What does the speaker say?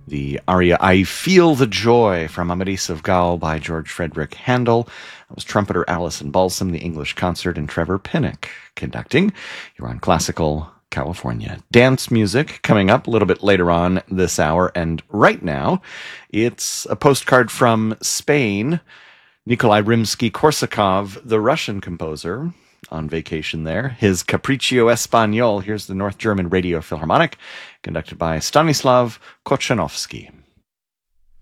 The aria I Feel the Joy from Amadis of Gaul by George Frederick Handel. That was trumpeter Alison Balsam, the English concert, and Trevor Pinnock conducting. You're on Classical California. Dance music coming up a little bit later on this hour, and right now it's a postcard from Spain. Nikolai Rimsky-Korsakov, the Russian composer, on vacation there. His Capriccio Espagnol. Here's the North German Radio Philharmonic, conducted by Stanislav Kochanovsky.